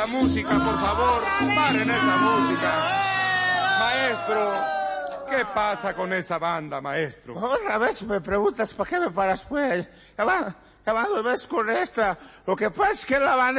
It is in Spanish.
esa música, por favor. Paren esa música. Maestro, ¿qué pasa con esa banda, maestro? Otra vez me preguntas, ¿para qué me paras, pues? Ya va 2 veces con esta. Lo que pasa es que la banda